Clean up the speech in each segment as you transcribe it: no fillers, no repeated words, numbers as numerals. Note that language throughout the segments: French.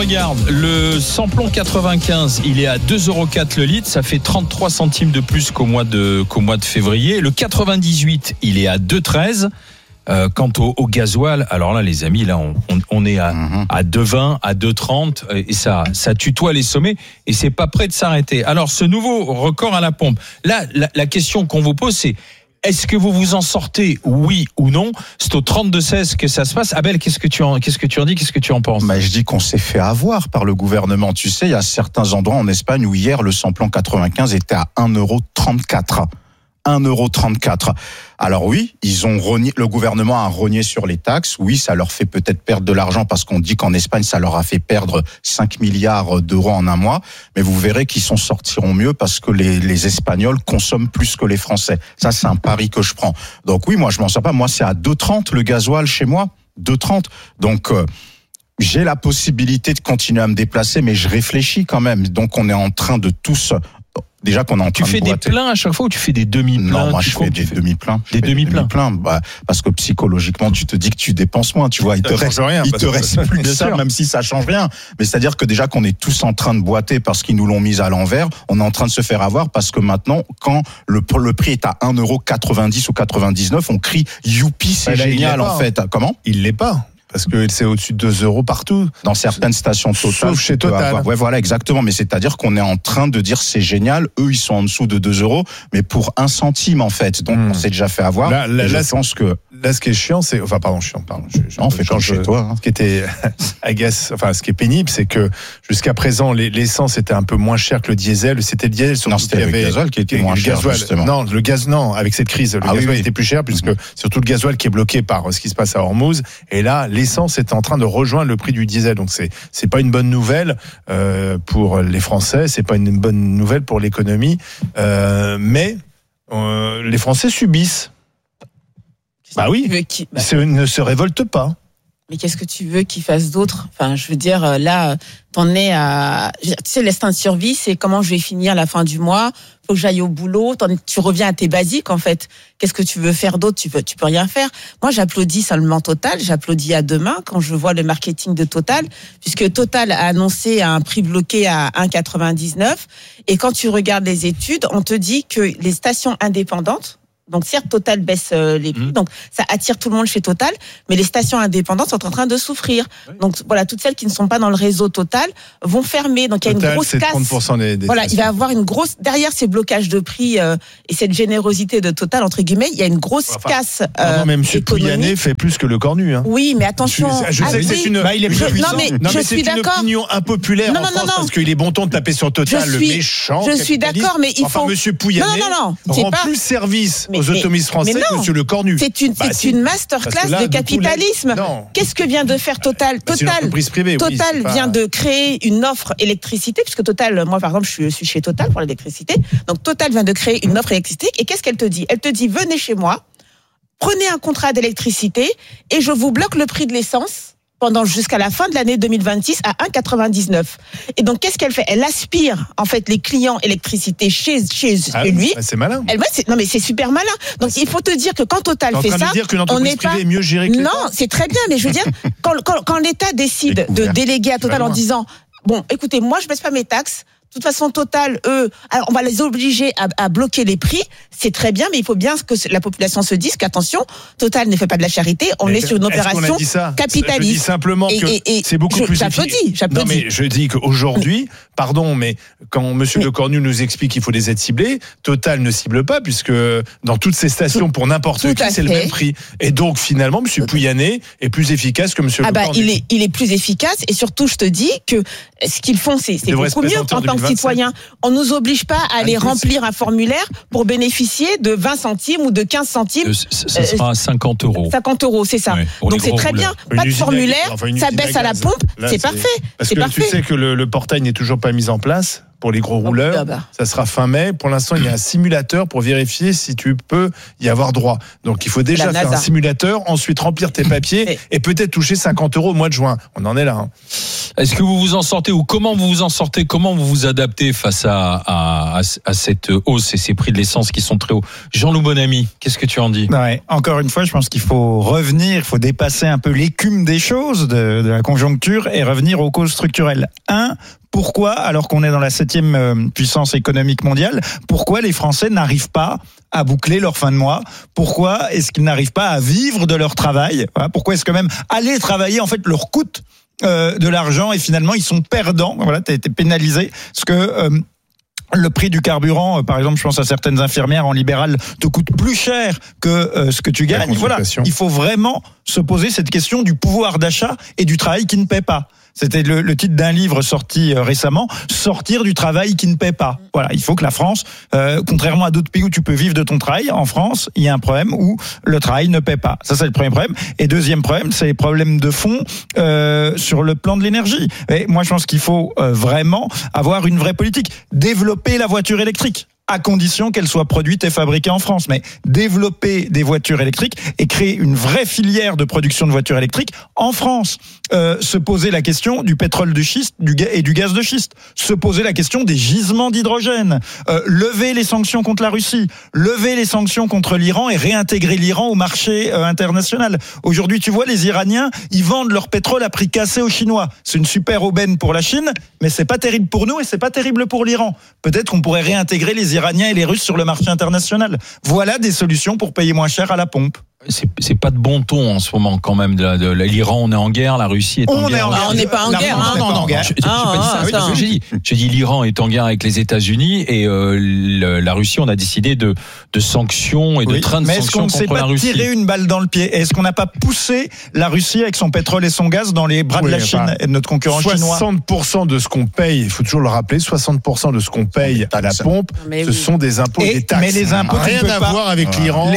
regarde, le samplon 95, il est à 2,04 € le litre, ça fait 33 centimes de plus qu'au mois de février. Le 98, il est à 2,13 €. Quant au gasoil, alors là les amis, là on est à 2,20, à 2,30 et ça tutoie les sommets et c'est pas prêt de s'arrêter. Alors ce nouveau record à la pompe, là la question qu'on vous pose c'est: est-ce que vous vous en sortez, oui ou non? C'est au 32-16 que ça se passe. Abel, qu'est-ce que tu en dis? Qu'est-ce que tu en penses? Je dis qu'on s'est fait avoir par le gouvernement. Tu sais, il y a certains endroits en Espagne où hier, le samplon 95 était à 1,34 €. 1,34 €. Alors oui, le gouvernement a rogné sur les taxes. Oui, ça leur fait peut-être perdre de l'argent parce qu'on dit qu'en Espagne, ça leur a fait perdre 5 milliards d'euros en un mois. Mais vous verrez qu'ils s'en sortiront mieux parce que les Espagnols consomment plus que les Français. Ça, c'est un pari que je prends. Donc oui, moi, je m'en sors pas. Moi, c'est à 2,30 € le gasoil chez moi. 2,30 €. Donc, j'ai la possibilité de continuer à me déplacer, mais je réfléchis quand même. Donc, on est en train de tous... Déjà qu'on est en train tu fais des pleins à chaque fois ou tu fais des demi-pleins? Non, moi je fais des demi-pleins. Des demi-pleins. Parce que psychologiquement, tu te dis que tu dépenses moins, tu vois. Il te reste plus que ça, même si ça change rien. Mais c'est-à-dire que déjà qu'on est tous en train de boiter parce qu'ils nous l'ont mise à l'envers, on est en train de se faire avoir parce que maintenant, quand le prix est à 1,90 € ou 99, on crie youpi, c'est génial en fait. Comment? Il l'est pas. Parce que c'est au-dessus de 2 € partout. Dans certaines stations Total. Sauf chez Total. Ouais, voilà, exactement. Mais c'est-à-dire qu'on est en train de dire c'est génial. Eux, ils sont en dessous de 2 €, mais pour 1 centime, en fait. Donc, on s'est déjà fait avoir. Je pense que. Là, ce qui est chiant, c'est. Enfin, pardon, chiant, pardon. On fait comme chez toi. Ce qui était ce qui est pénible, c'est que jusqu'à présent, l'essence était un peu moins cher que le diesel. C'était le diesel. Non, c'était le gasoil qui était moins cher, justement. Non, le gaz, non. Avec cette crise, le gasoil était plus cher, puisque surtout le gasoil qui est bloqué par ce qui se passe à Hormuz. Et là, l'essence est en train de rejoindre le prix du diesel. Donc c'est pas une bonne nouvelle pour les Français, c'est pas une bonne nouvelle pour l'économie, mais les Français subissent. Bah oui, ils ne se révoltent pas. Mais qu'est-ce que tu veux qu'ils fassent d'autre? Enfin, je veux dire, là, t'en es à... Tu sais, l'instinct de survie, c'est comment je vais finir la fin du mois, faut que j'aille au boulot, tu reviens à tes basiques, en fait. Qu'est-ce que tu veux faire d'autre? Tu peux rien faire. Moi, j'applaudis seulement Total, j'applaudis à demain quand je vois le marketing de Total, puisque Total a annoncé un prix bloqué à 1,99 €. Et quand tu regardes les études, on te dit que les stations indépendantes, donc certes Total baisse les prix, donc ça attire tout le monde chez Total, mais les stations indépendantes sont en train de souffrir. Oui. Donc voilà, toutes celles qui ne sont pas dans le réseau Total vont fermer. Donc Total, il y a une grosse c'est casse. 30% des voilà, stations. il va y avoir une grosse derrière ces blocages de prix et cette générosité de Total entre guillemets, il y a une grosse casse. Non, même M. Pouyanné fait plus que le cornu. Hein. Oui, mais attention. Je sais que c'est une. Il est plus puissant. Je suis d'accord. C'est une opinion impopulaire en France parce qu'il est bon ton de taper sur Total, le méchant. Je suis d'accord, mais il faut. M. Pouyanné rend plus service aux automobilistes français. Non, Monsieur Le Cornu. C'est une masterclass de capitalisme. Qu'est-ce que vient de faire Total? Total vient de créer une offre électricité, puisque Total, moi par exemple, je suis chez Total pour l'électricité. Donc Total vient de créer une offre électrique. Et qu'est-ce qu'elle te dit? Elle te dit, venez chez moi, prenez un contrat d'électricité et je vous bloque le prix de l'essence jusqu'à la fin de l'année 2026 à 1,99 €. Et donc, qu'est-ce qu'elle fait? Elle aspire, en fait, les clients électricité chez lui. C'est malin. Non, mais c'est super malin. Donc, il faut te dire que quand Total fait ça, on n'est pas... mieux gérée que non, c'est très bien, mais je veux dire, quand l'État décide de déléguer à Total en disant, bon, écoutez, moi, je baisse pas mes taxes. De toute façon, Total, alors on va les obliger à bloquer les prix. C'est très bien, mais il faut bien que la population se dise qu'attention, Total ne fait pas de la charité. On est sur une opération capitaliste. Je dis simplement que c'est beaucoup plus efficace. J'applaudis. Non, mais je dis qu'aujourd'hui, mais quand Monsieur Le Cornu nous explique qu'il faut des aides ciblées, Total ne cible pas, puisque dans toutes ces stations, pour n'importe qui, c'est le même prix. Et donc, finalement, Monsieur Pouyanné est plus efficace que Monsieur Le Cornu. Il est plus efficace, et surtout, je te dis que ce qu'ils font, c'est beaucoup mieux en tant que citoyen. On nous oblige pas à aller remplir un formulaire pour bénéficier de 20 centimes ou de 15 centimes. Ça sera à 50 €. 50 €, c'est ça. Oui, donc c'est très bien. Pas de formulaire, ça baisse à la pompe, c'est parfait. Parce que tu sais que le portail n'est toujours pas mis en place. pour les gros rouleurs. Ça sera fin mai. Pour l'instant, il y a un simulateur pour vérifier si tu peux y avoir droit. Donc, il faut déjà faire un simulateur, ensuite remplir tes papiers et peut-être toucher 50 € au mois de juin. On en est là. Est-ce que vous vous en sortez ou comment vous vous en sortez? Comment vous vous adaptez face à cette hausse et ces prix de l'essence qui sont très hauts? Jean-Loup Bonamy, qu'est-ce que tu en dis? Ouais, encore une fois, je pense qu'il faut revenir, il faut dépasser un peu l'écume des choses, de la conjoncture et revenir aux causes structurelles. Pourquoi, alors qu'on est dans la 7e puissance économique mondiale, pourquoi les Français n'arrivent pas à boucler leur fin de mois? Pourquoi est-ce qu'ils n'arrivent pas à vivre de leur travail? Pourquoi est-ce que même aller travailler, en fait, leur coûte de l'argent et finalement, ils sont perdants? Voilà, t'as été pénalisé. Parce que le prix du carburant, par exemple, je pense à certaines infirmières en libéral, te coûte plus cher que ce que tu gagnes. Voilà, il faut vraiment se poser cette question du pouvoir d'achat et du travail qui ne paie pas. C'était le titre d'un livre sorti récemment, Sortir du travail qui ne paie pas. Voilà, il faut que la France, contrairement à d'autres pays où tu peux vivre de ton travail, en France, il y a un problème où le travail ne paie pas. Ça, c'est le premier problème. Et deuxième problème, c'est les problèmes de fond sur le plan de l'énergie. Et moi, je pense qu'il faut vraiment avoir une vraie politique. Développer la voiture électrique, à condition qu'elle soit produite et fabriquée en France. Mais développer des voitures électriques et créer une vraie filière de production de voitures électriques en France. Se poser la question du pétrole de schiste et du gaz de schiste. Se poser la question des gisements d'hydrogène. Lever les sanctions contre la Russie. Lever les sanctions contre l'Iran et réintégrer l'Iran au marché international. Aujourd'hui, tu vois, les Iraniens, ils vendent leur pétrole à prix cassé aux Chinois. C'est une super aubaine pour la Chine, mais c'est pas terrible pour nous et c'est pas terrible pour l'Iran. Peut-être qu'on pourrait réintégrer les Iraniens et les Russes sur le marché international. Voilà des solutions pour payer moins cher à la pompe. C'est pas de bon ton en ce moment quand même. L'Iran, on est en guerre, la Russie est en guerre. On n'est pas en guerre. On est en guerre. J'ai dit l'Iran est en guerre avec les États-Unis et la Russie, on a décidé de sanctions et de train de sanctions contre la Russie. Mais est-ce qu'on ne s'est pas tiré une balle dans le pied? Est-ce qu'on n'a pas poussé la Russie avec son pétrole et son gaz dans les bras de la Chine et de notre concurrent chinois? 60% de ce qu'on paye, il faut toujours le rappeler, 60% de ce qu'on paye à la pompe, ce sont des impôts et des taxes. Mais les impôts, rien à voir avec l'Iran,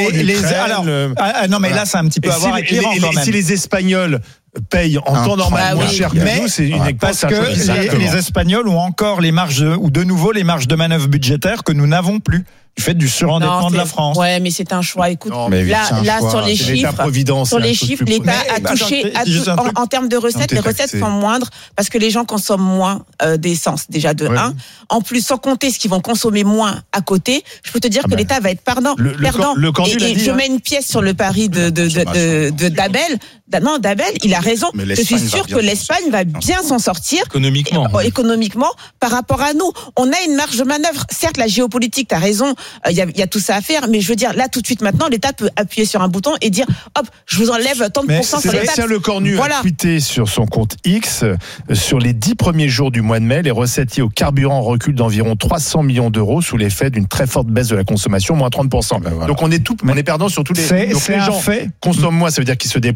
non, mais là, ça a un petit peu à voir avec l'Iran quand même. Si les Espagnols payent en temps normal moins cher que nous, c'est une parce que les Espagnols ont encore les marges, ou de nouveau les marges de manœuvre budgétaires que nous n'avons plus. Du fait du surendettement de la France. Ouais, mais c'est un choix. Écoute, choix. Sur les chiffres, l'État a touché en termes de recettes. Les recettes sont moindres parce que les gens consomment moins d'essence, déjà de 1. En plus, sans compter ce qu'ils vont consommer moins à côté, je peux te dire que l'État va être perdant. Et je mets une pièce sur le pari de d'Abel. Non, d'Abel, il a raison. Je suis sûr que l'Espagne va bien s'en sortir. Économiquement, par rapport à nous. On a une marge de manœuvre. Certes, la géopolitique, t'as raison. Il y a tout ça à faire, mais je veux dire, là, tout de suite, maintenant, l'État peut appuyer sur un bouton et dire, hop, je vous enlève tant de pourcents sur les taxes. Sébastien Lecornu a tweeté sur son compte X, sur les 10 premiers jours du mois de mai, les recettes liées au carburant reculent d'environ 300 millions d'euros sous l'effet d'une très forte baisse de la consommation, moins 30%. Donc on est perdant sur tous les. Donc les gens consomment moins, ça veut dire qu'ils se déplacent.